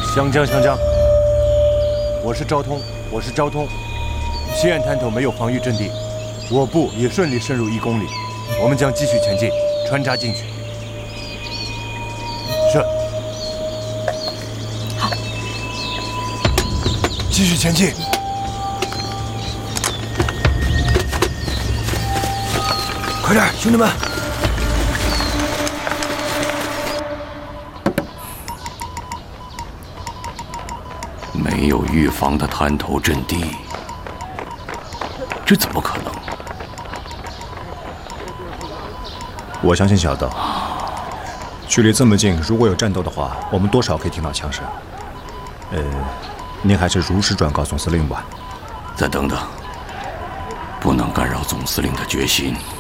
湘江，我是昭通。西岸滩头没有防御阵地，我部也顺利深入1公里，我们将继续前进，穿插进去。是。 好。 继续前进。快点，兄弟们！ 没有预防的滩头阵地，这怎么可能？ 我相信小道，距离这么近，如果有战斗的话，我们多少可以听到枪声。您还是如实转告总司令吧。 再等等，不能干扰总司令的决心。